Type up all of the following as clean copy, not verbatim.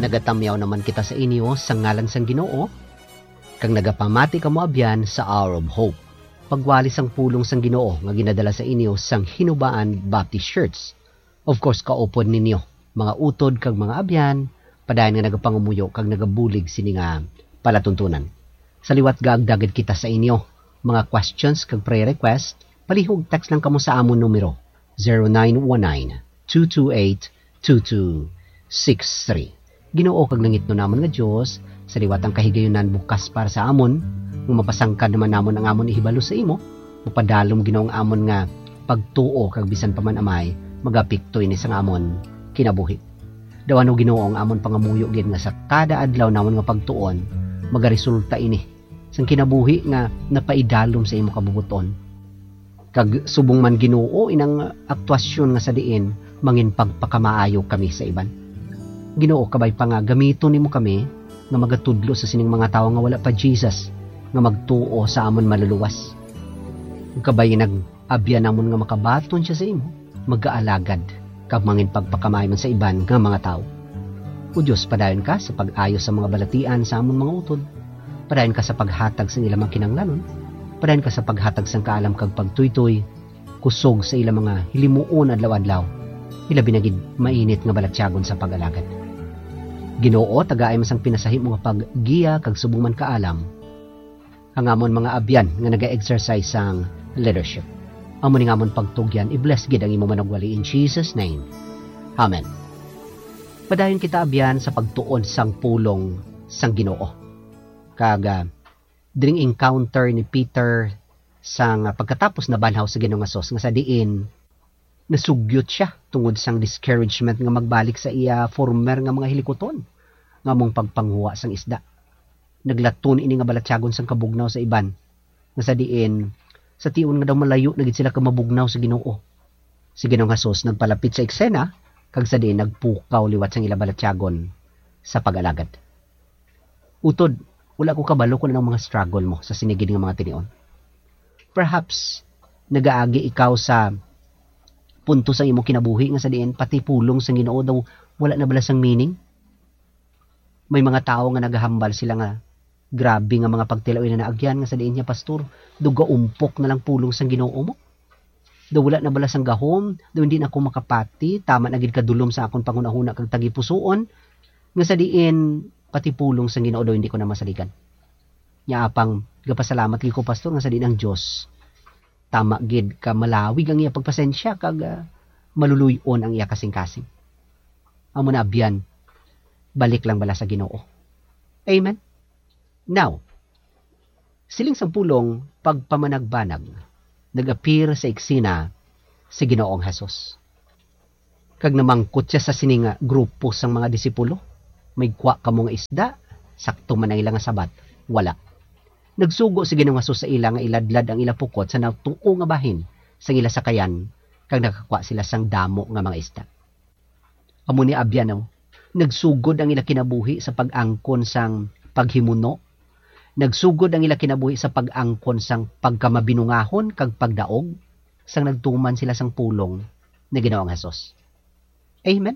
Nagatamyaw naman kita sa inyo sa ngalan sang Ginoo, kang nagapamati kamo abyan sa Hour of Hope. Pagwalis ang pulong sang Ginoo nga ginadala sa inyo sang Hinubaan Baptist Church. Of course, kaupod ninyo, mga utod kag mga abyan, padayon nga nagapangumuyo kag nagabulig sini nga palatuntunan. Sa liwat gaagdagad kita sa inyo, mga questions kag prayer request, palihog text lang kamo sa amon numero 0919-228-2263. Ginoo kag langit no namon nga Dios, sa liwat ang kahigayunan bukas para sa amon, kung mapasangkad naman namon ang amon ihibalo sa imo, mapadalom Ginoong amon nga pagtuo kag bisan pa man amay, magapikto ini sang amon kinabuhi. Dawan o Ginoo ang amon pangamuyo gid nga sa kada adlaw namon nga pagtuon, magaresulta ini sang kinabuhi nga napaidalom sa imo kabubuton. Kag subong man Ginoo inang aktuasyon nga sa diin mangin pagpakamaayo kami sa iban. Ginoo kabay pa nga gamiton nimo kami nga magatudlo sa sining mga tawo nga wala pa Jesus nga magtuo sa amon maluluwas. Kabay nag-abya namon nga makabaton siya sa imo, magaalagad kag mangin pagpakamaayo sa iban nga mga tawo. O Dios, padayon ka sa pag-ayo sa mga balatian sa amon mga utod. Padayon ka sa paghatag sa ilang mga kinahanglanon. Padayon ka sa paghatag sang kaalam kag pagtuytoy, kusog sa ilang mga hilimuon adlaw-adlaw. Ilabi na gid mainit nga balatyagon sa pag-alagad. Ginoo, tagaay masang pinasahim mo nga paggiya kag subong man kaalam. Ang amon mga abyan nga naga-exercise sang leadership. Amon ning amon pagtugyan, i-bless gid ang imo managwali in Jesus name. Amen. Padayon kita abyan sa pagtuon sang pulong sang Ginoo. Kag during encounter ni Peter sang pagkatapos na banhaw sa Ginoong Hesus nga sa diin nasugyot siya tungod sang discouragement nga magbalik sa iya former nga mga hilikoton nga mong pagpanghuwa sang isda. Naglaton ini nga balatyagon sang kabugnaw sa iban nga sa diin sa tiun nga daw malayo na gid sila ka mabugnaw sa Ginoo. Si Ginoong Hesus nagpalapit sa eksena kag sa diin nagpukaw liwat sang ila balatyagon sa pag-alagad. Utod, wala ko kabalo kung anong mga struggle mo sa sinigid nga mga tinion. Perhaps nagaagi ikaw sa punto sa imo kinabuhi nga sa diin pati pulong sa Ginoo daw wala na bala sang meaning. May mga tao nga nagahambal sila nga grabe nga mga pagtilaw na naagyan nga sa diin niya pastor, duga umpok na lang pulong sang Ginoo mo. Daw wala na bala sang gahom, daw hindi na ako makapati, tama na gid kadulom sa akon pangunahuna kag tagipusoon nga sa diin pati pulong sang Ginoo daw hindi ko na masaligan. Nya apang gapasalamat gid ko pastor nga sa diin ang Dios tama gid ka malawig ang iya pagpasensya kag maluluyon ang iya kasing-kasing. Amo na abyan, balik lang bala sa Ginoo. Amen. Now, siling sang pulong pagpamanagbanag nag-appear sa eksena si Ginoong Hesus. Kag namangkot siya sa sining grupo sang mga disipulo, may kwa kamo nga isda, sakto man ang ilang sabat, wala. Nagsugo si Ginoong Hesus sa ila nga iladlad ang ila pukot sa natuo nga bahin sa ila sakayan kag nakakwa sila sang damo nga mga isda. Amo ni abyan nagsugod ang ila kinabuhi sa pag-angkon sang paghimuno. Nagsugod ang ila kinabuhi sa pag-angkon sang pagkamabinungahon kag pagdaog sang nagtuman sila sang pulong ni Ginoong Hesus. Amen.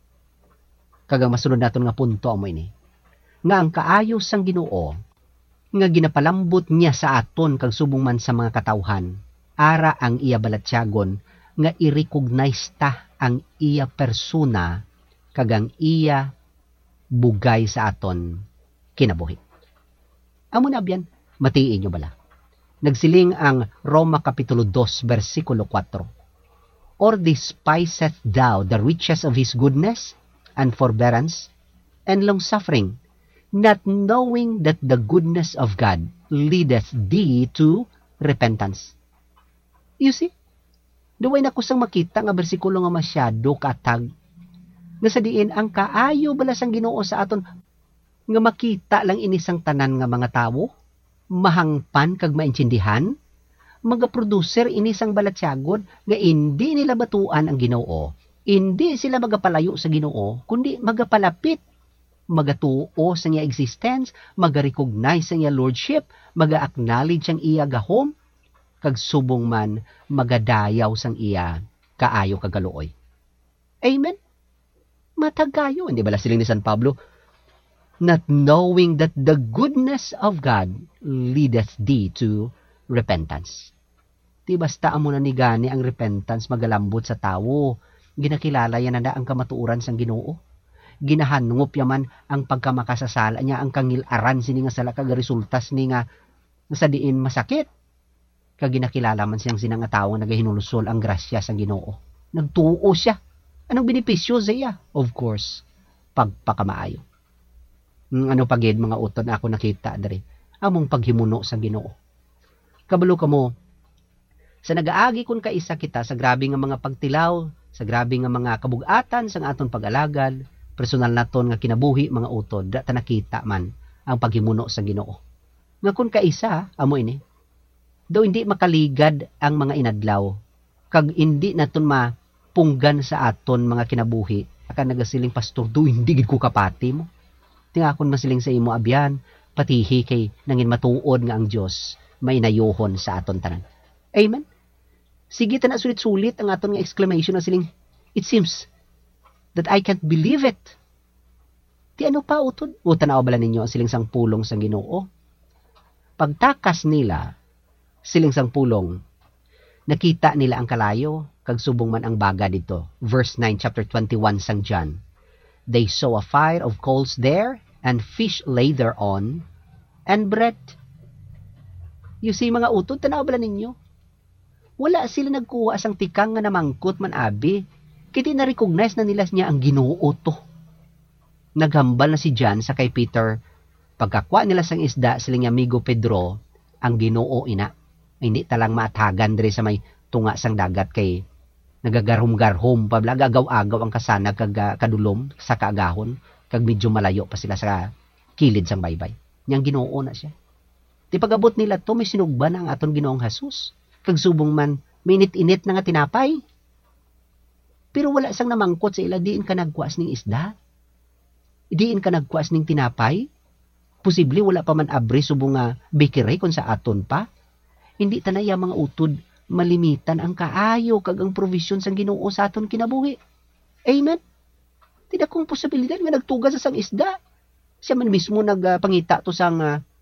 Kag ang masunod naton nga punto amo ini nga ang kaayo sang Ginoo nga ginapalambot niya sa aton kag subong man sa mga katawhan, ara ang iya balatyagon nga i-recognize ta ang iya persona kag ang iya bugay sa aton kinabuhi. Amo na abyan, matiin nyo bala. Nagsiling ang Roma Kapitulo 2, versikulo 4. Or despiseth thou the riches of his goodness and forbearance and long-suffering, not knowing that the goodness of God leadeth thee to repentance. You see? Duway na kusang makita nga bersikulo nga masyado katag. Nga sa diin ang kaayo bala sang Ginoo sa aton nga makita lang inisang tanan nga mga tawo, mahangpan kag maintindihan, magaproducer inisang balatsyagon nga hindi nila batuan ang Ginoo. Hindi sila magapalayo sa Ginoo, kundi magapalapit, magatuo sa iya existence, magarecognize sa iya lordship, maga-acknowledge ang iya gahom, kag subong man magadayaw sang iya kaayo kagaluoy. Amen. Matagayo, hindi bala siling ni San Pablo, not knowing that the goodness of God leadeth thee to repentance. Di basta amo na ni gani ang repentance magalambot sa tawo. Ginakilala yan na ang kamatuuran sang Ginoo. Ginahanngop yaman ang pagkamakasasala niya, ang kangilaran sini nga sala kag resultas ni nga sa diin masakit. Kag ginakilala man siyang sinang tawo nagahinulusol ang grasya sang Ginoo. Nagtuo siya. Anong benepisyo sa iya? Of course, pagpakamaayo. Ano pagid mga utod na ako nakita diri, among paghimuno sa Ginoo. Kabalo kamo sa nagaagi kun kaisa kita sa grabe nga mga pagtilaw, sa grabe nga mga kabug-atan sang aton pag-alagad, personal naton nga kinabuhi mga utod, data nakita man ang paghimuno sa Ginoo. Nga kun kaisa amo ini, daw hindi makaligad ang mga inadlaw, kag hindi naton mapunggan sa aton mga kinabuhi. Aka nagasiling pastor, do hindi gid ko kapati mo. Tingakon masiling sa imo abyan, patihi kay nangin matuod nga ang Dios mainayohon sa aton tanan. Amen. Sige ta na sulit-sulit ang aton nga exclamation na siling, it seems that I can't believe it. Ti ano pa utod? O tanaw bala ninyo ang siling sang pulong sang Ginoo? Pagtakas nila siling sang pulong, nakita nila ang kalayo, kag subong man ang baga dito. Verse 9, chapter 21 sang John. They saw a fire of coals there, and fish lay thereon, and bread. You see, mga utod, tanaw bala ninyo? Wala sila nagkuha sang tikang nga namangkot man abi. Kiti na-recognize na nila niya ang Ginoo to. Naghambal na si John sa kay Peter. Pagkakwa nila sang isda, siling amigo Pedro, ang Ginoo ina. Hindi talang maatagan diri sa may tunga sang dagat kay nagagarhom-garhom pa bla agaw-agaw ang kasanag kag kadulom sa kaagahon kag medyo malayo pa sila sa kilid sang baybay. Yang Ginoo na siya. Di pagabot nila to may sinugban ang aton Ginoong Hesus. Kag subong man minit-init na nga tinapay. Pero wala sang namangkot sa ila, diin ka nagkuas ning isda. Diin ka nagkuas ning tinapay. Posible wala pa man abri subong nga bakery kung sa aton pa. Hindi tanaya mga utod malimitan ang kaayo kag ang provision sang Ginoo sa aton kinabuhi. Amen. Tidak kong posibilidad nga nagtugas sa sang isda. Siya man mismo nagpangita to sang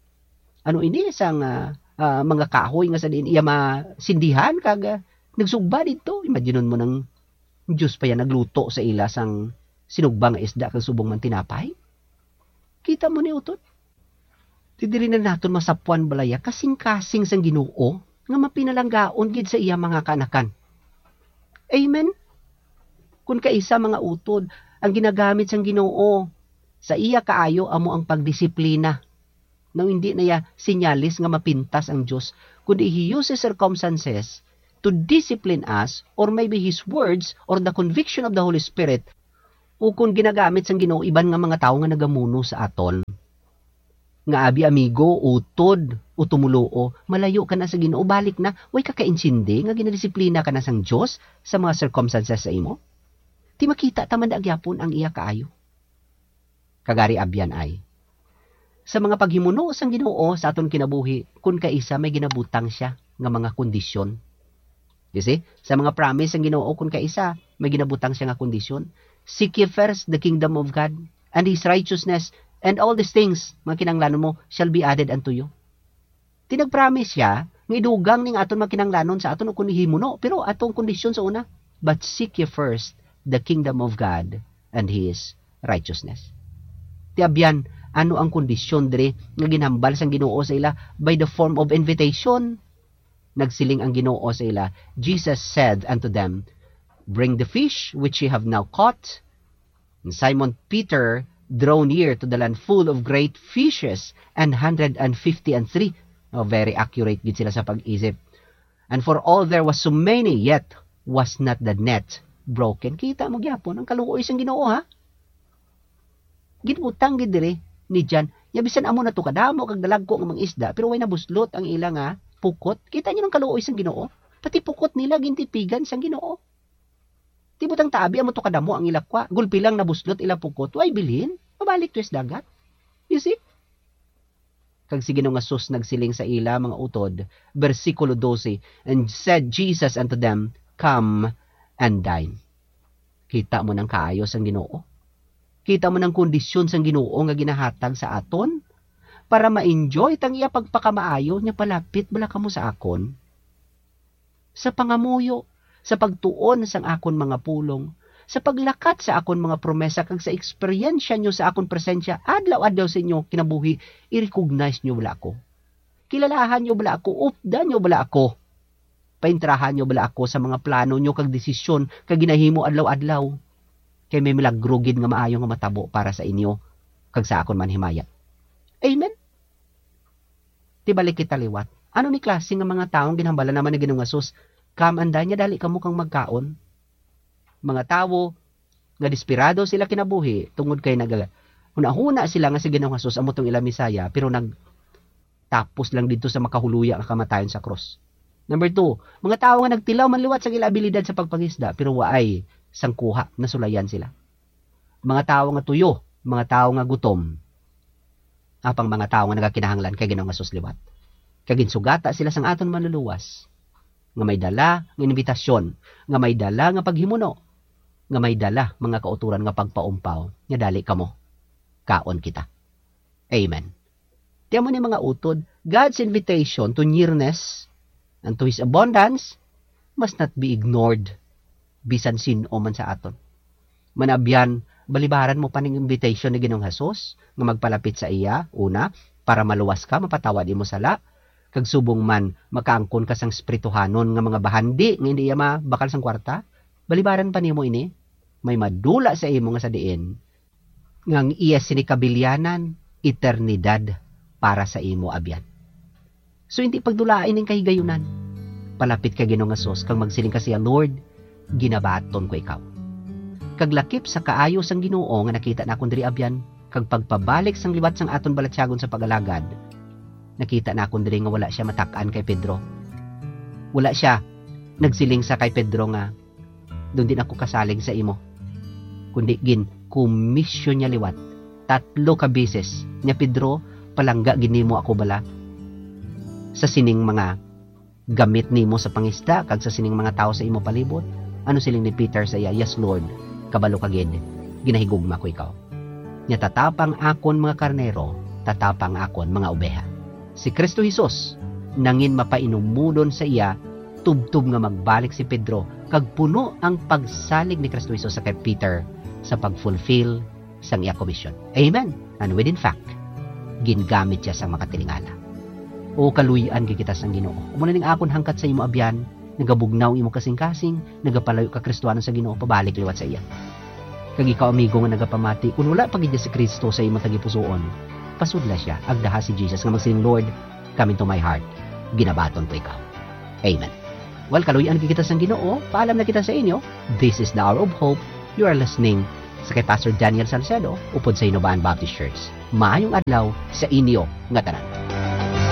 sang mga kahoy nga sa diin iya masindihan kag nagsugba dito. Imaginon mo nang Diyos pa yan nagluto sa ila sang sinugba nga isda kag subong man tinapay. Kita mo ni utod. Tidiri na naton masapuan balaya kasing-kasing sang Ginoo nga mapinalanggaon gid sa iya mga kanakan. Amen. Kung kaisa mga utod, ang ginagamit sang Ginoo sa iya kaayo amo ang pagdisiplina. Nang hindi na ya sinyalis nga mapintas ang Dios, kundi He uses circumstances to discipline us, or maybe His words or the conviction of the Holy Spirit, o kung ginagamit sang Ginoo iban nga mga tawo nga nagamuno sa aton. Nga abi amigo, utod, o tumuluo, malayo ka na sa Ginoo, balik na, way kakaintsindi, nga ginadisiplina ka na sang Diyos sa mga circumstances sa imo. Ti makita taman agyapon ang iya kaayo. Kagari abyan ay, sa mga paghimuno sang Ginoo sa aton kinabuhi, kun kaisa may ginabutang siya nga mga kondisyon. You see? Sa mga promise ang Ginoo kun kaisa, may ginabutang siya nga kondisyon. Seek ye first the kingdom of God and His righteousness, and all these things, mga kinanglanon mo, shall be added unto you. Tinag-promise siya, nga idugang ning aton makinanglanon sa aton kung himuno, pero atong kondisyon sa una, but seek ye first the kingdom of God and His righteousness. Tiabyan, ano ang kondisyon dire nga ginhambal sang Ginoo sa ila by the form of invitation? Nagsiling ang Ginoo sa ila, Jesus said unto them, bring the fish which ye have now caught. And Simon Peter draw near to the land full of great fishes, and 153. Oh, very accurate gid sila sa pag-isip. And for all there was so many, yet was not the net broken. Kita mo gyapon ang kaluoy sang Ginoo, ha? Ginutang gid dire ni John. Ya bisan amo na to kadamo kag dalagko ng mga isda, pero way nabuslot ang ila nga pukot. Kita niyo ang kaluoy sang Ginoo. Pati pukot nila gintipigan sang Ginoo. Ti butang tabi amo to kadamo ang ilakwa. Gulpi lang nabuslot ila pukot. Way bilhin, mabalik to is dagat. You see? Kag si Ginoo nga sus nagsiling sa ila mga utod, versikulo 12, and said Jesus unto them, come and dine. Kita mo nang kaayos ang Ginoo. Kita mo ng kondisyon sang Ginoo nga ginahatag sa aton para ma-enjoy tang iya pagpakamaayo nya palapit bala kamo sa akon. Sa pangamuyo, sa pagtuon sang akon mga pulong, sa paglakat sa akon mga promesa kag sa eksperyensya nyo sa akon presensya adlaw-adlaw sa inyo kinabuhi, i-recognize nyo bala ako. Kilalahan nyo bala ako, updan nyo bala ako. Paintrahan nyo bala ako sa mga plano nyo kag desisyon kag ginahimo adlaw-adlaw. Kay may milagrogid nga maayo nga matabo para sa inyo kag sa akon man himaya. Amen. Tibalik kita liwat. Ano ni klase nga mga taong ginhambala naman ni Ginoong Hesus? Kamanda niya dali kamo kang magkaon. Mga tawo nga desperado sila kinabuhi tungod kay huna sila nga si Ginoong Hesus amo tong ila Misaya pero tapos lang dito sa makahuluya nga kamatayon sa cross. Number 2, mga tao nga nagtilaw man liwat sa ila abilidad sa pagpangisda pero waay sangkuha nasulayan sila. Mga tao nga tuyo, mga tao nga gutom. Apang mga tao nga nagakinahanglan kay Ginoong Hesus liwat. Kaginsugata sila sang aton manluluwas. Nga may dala nga imbitasyon, nga may dala nga paghimuno, nga may dala mga kauturan nga pagpaumpaw, nga dali kamo. Kaon kita. Amen. Tiyan mo ni mga utod, God's invitation to nearness and to His abundance must not be ignored bisan sino man sa aton. Manabyan, balibaran mo pa ng invitation ni Ginoong Hesus nga magpalapit sa iya, una, para maluwas ka, mapatawad imo sala, kag subong man makaangkon ka sang espirituhanon nga mga bahandi nga hindi iya mabakal sang kwarta, balibaran pa nimo ini, may madula sa imo nga sa diin, ngang iya sinikabilyanan, eternidad para sa imo abyan. So hindi pagdulain ning kahigayunan. Palapit ka Ginoong Hesus kang magsiling ka siya, Lord, ginabaton ko ikaw. Kaglakip sa kaayo sang Ginoo nga nakita na akong diri abyan, kag pagpabalik sang liwat sang aton balatsyagon sa pagalagad, nakita na akong diri nga wala siya matak-an kay Pedro. Wala siya nagsiling sa kay Pedro nga, doon din ako kasaling sa imo. Kundi komisyon niya liwat. 3 ka beses niya, Pedro, palangga ginimo ako bala sa sining mga gamit nimo sa pangisda kag sa sining mga tao sa imo palibot. Ano siling ni Peter sa iya? Yes, Lord, kabalo kagid, ginahigugma ko ikaw. Nya tatapang akon mga karnero, tatapang akon mga obeha. Si Kristo Jesus nangin mapainumudon sa iya, tubtub nga magbalik si Pedro kag puno ang pagsalig ni Kristo Jesus sa kay Peter sa pagfulfill sang iya komisyon. Amen. And within fact, gingamit siya sa makatilingala. O kaluyan kita sang Ginoo. Umuna ning akon hangkat sa imo abyan, nagabugnaw imo kasing-kasing, nagapalayo ka Kristohanon sa Ginoo, pabalik liwat sa iya. Kag ikaw amigo nga nagapamati, kun wala pagid si Kristo sa imo tagipusoon, pasudla siya, agdaha si Jesus nga magsiling, Lord, come into my heart, ginabaton ko ikaw. Amen. Well, kaluyan kita sang Ginoo, paalam na kita sa inyo. This is the Hour of Hope. You are listening sa kay Pastor Daniel Salcedo, upod sa Inobaan Baptist Church. Maayong adlaw sa inyo nga tanan.